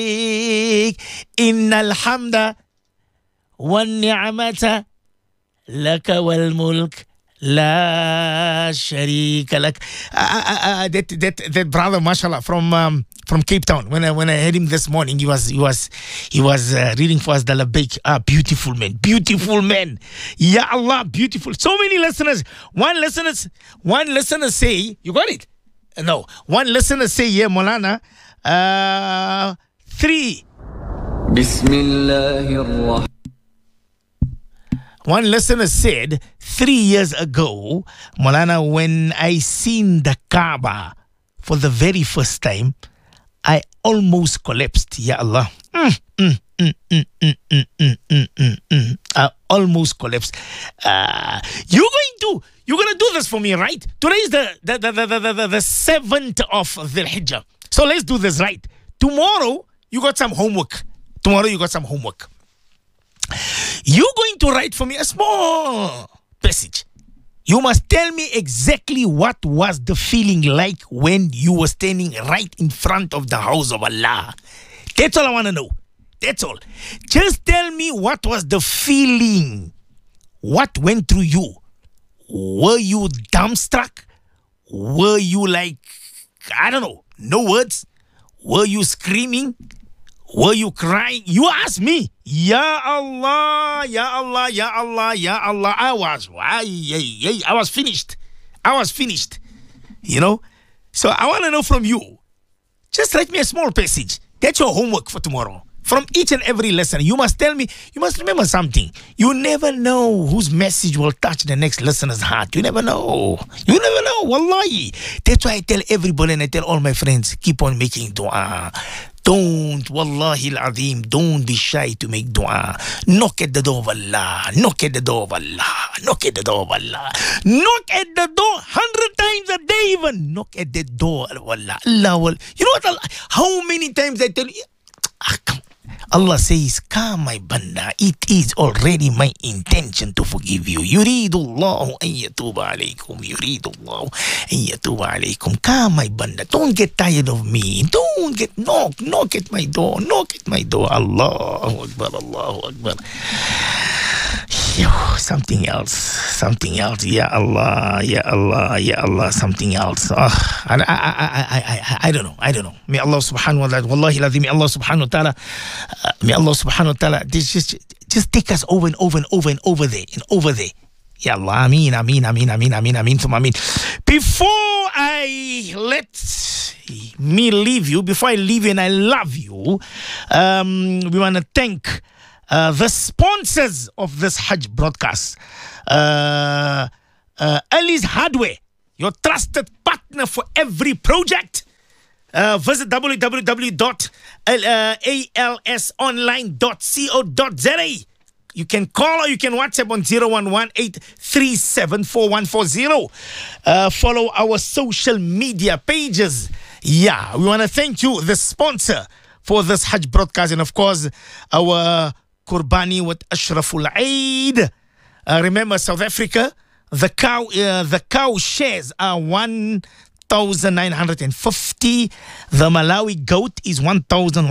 إن الحمد والنعمة لك والملك لا شريك لك. That brother, mashallah, from Cape Town. When I heard him this morning, he was reading for us the Labbaik. Beautiful man. Ya Allah, beautiful. So many listeners. One listener say, you got it? No. One listener say, yeah, Maulana. 3. Bismillahirrahmanirrahim. One listener said 3 years ago, Maulana, when I seen the Kaaba for the very first time, I almost collapsed. Ya Allah. I almost collapsed. You're gonna do this for me, right? Today is the 7th of Dhul Hijjah. So let's do this, right? Tomorrow you got some homework. You're going to write for me a small passage. You must tell me exactly what was the feeling like when you were standing right in front of the house of Allah. That's all I want to know. That's all. Just tell me what was the feeling. What went through you? Were you dumbstruck? Were you like, I don't know, no words? Were you screaming? Were you crying? You asked me. Ya Allah, Ya Allah, Ya Allah, Ya Allah. I was finished. You know? So I want to know from you. Just write me a small passage. That's your homework for tomorrow. From each and every lesson, you must tell me, you must remember something. You never know whose message will touch the next listener's heart. You never know. Wallahi. That's why I tell everybody and I tell all my friends, keep on making dua. Don't, wallahi al-azim, don't be shy to make dua. Knock at the door of Allah. Knock at the door 100 times a day even. Knock at the door of Allah. Allah will, you know what, how many times I tell you, come. Allah says, come my banda, it is already my intention to forgive you. Yuridullahu an yatuba alaykum. Come my banda, don't get tired of me. Don't get, knock at my door. Allahu Akbar. Yo, something else. Ya Allah, something else. I don't know. May Allah subhanahu wa ta'ala, wallahi lazim, may Allah subhanahu wa ta'ala, just take us over and over there. Ya Allah, ameen. Before I leave you and I love you, we want to thank the sponsors of this Hajj broadcast. Ali's Hardware, your trusted partner for every project. Visit www.alsonline.co.za. You can call or you can WhatsApp on 011-837-4140. Follow our social media pages. Yeah, we want to thank you, the sponsor for this Hajj broadcast, and of course, our Qurbani with Ashraful Eid. Remember, South Africa, the cow shares are 1,950. The Malawi goat is 1,000.